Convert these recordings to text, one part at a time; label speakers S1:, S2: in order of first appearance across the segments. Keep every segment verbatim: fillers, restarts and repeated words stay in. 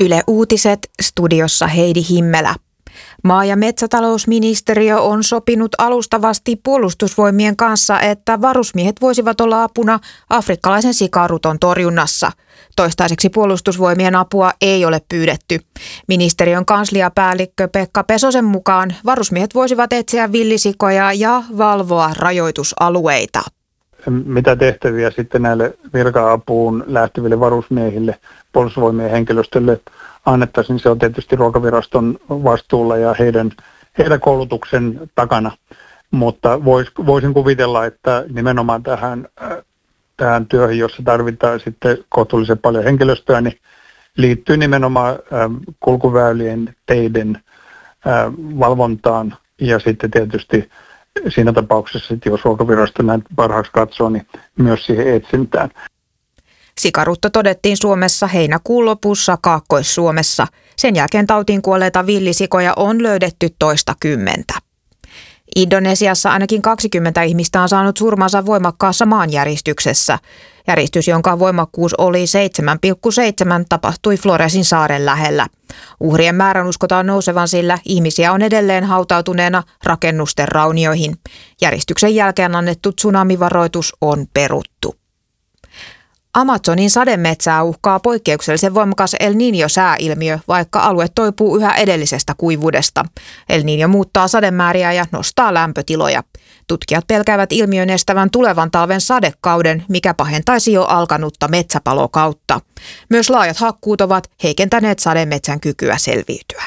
S1: Yle Uutiset, studiossa Heidi Himmelä. Maa- ja metsätalousministeriö on sopinut alustavasti puolustusvoimien kanssa, että varusmiehet voisivat olla apuna afrikkalaisen sikaruton torjunnassa. Toistaiseksi puolustusvoimien apua ei ole pyydetty. Ministeriön kansliapäällikkö Pekka Pesosen mukaan varusmiehet voisivat etsiä villisikoja ja valvoa rajoitusalueita.
S2: Mitä tehtäviä sitten näille virka-apuun lähteville varusmiehille, puolustusvoimien henkilöstölle annettaisiin, se on tietysti Ruokaviraston vastuulla ja heidän, heidän koulutuksen takana. Mutta vois, voisin kuvitella, että nimenomaan tähän, tähän työhön, jossa tarvitaan sitten kohtuullisen paljon henkilöstöä, niin liittyy nimenomaan kulkuväylien, teiden valvontaan ja sitten tietysti siinä tapauksessa, että jos Ruokavirasto näin parhaaksi katsoo, niin myös siihen etsintään.
S1: Sikarutto todettiin Suomessa heinäkuun lopussa Kaakkois-Suomessa. Sen jälkeen tautiin kuolleita villisikoja on löydetty toista kymmentä. Indonesiassa ainakin kaksikymmentä ihmistä on saanut surmansa voimakkaassa maanjäristyksessä. Järistys, jonka voimakkuus oli seitsemän pilkku seitsemän, tapahtui Floresin saaren lähellä. Uhrien määrän uskotaan nousevan, sillä ihmisiä on edelleen hautautuneena rakennusten raunioihin. Järistyksen jälkeen annettu tsunamivaroitus on peruttu. Amazonin sademetsää uhkaa poikkeuksellisen voimakas El Niño-sääilmiö, vaikka alue toipuu yhä edellisestä kuivuudesta. El Niño muuttaa sademääriä ja nostaa lämpötiloja. Tutkijat pelkäävät ilmiön estävän tulevan talven sadekauden, mikä pahentaisi jo alkanutta metsäpalokautta. Myös laajat hakkuut ovat heikentäneet sademetsän kykyä selviytyä.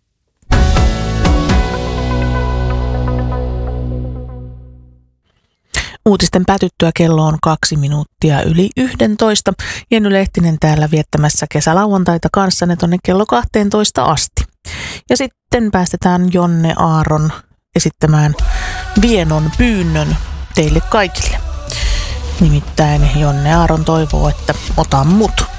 S3: Uutisten päätyttyä kello on kaksi minuuttia yli yhdentoista. Jenny Lehtinen täällä viettämässä kesälauantaita kanssanne tuonne kello kahteentoista asti. Ja sitten päästetään Jonne Aaron esittämään vienon pyynnön teille kaikille. Nimittäin Jonne Aaron toivoo, että ota mut.